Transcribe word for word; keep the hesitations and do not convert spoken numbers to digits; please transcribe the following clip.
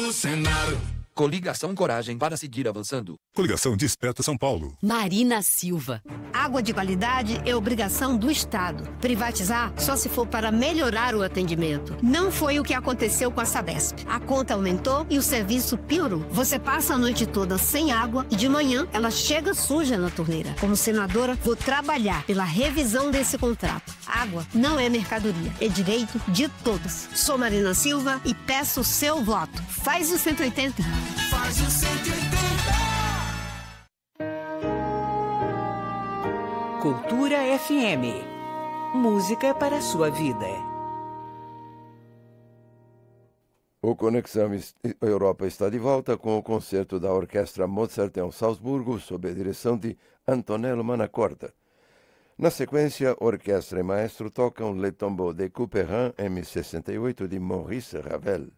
do Senado. Coligação Coragem para seguir avançando. Coligação Desperta São Paulo. Marina Silva. Água de qualidade é obrigação do Estado. Privatizar só se for para melhorar o atendimento. Não foi o que aconteceu com a Sabesp. A conta aumentou e o serviço piorou. Você passa a noite toda sem água e de manhã ela chega suja na torneira. Como senadora, vou trabalhar pela revisão desse contrato. Água não é mercadoria, é direito de todos. Sou Marina Silva e peço o seu voto. Faz o cento e oitenta. Faz o cento e oitenta. Cultura F M. Música para a sua vida. O Conexão Europa está de volta com o concerto da Orquestra Mozart em Salzburgo, sob a direção de Antonello Manacorda. Na sequência, orquestra e maestro tocam Le Tombeau de Couperin, M sessenta e oito, de Maurice Ravel.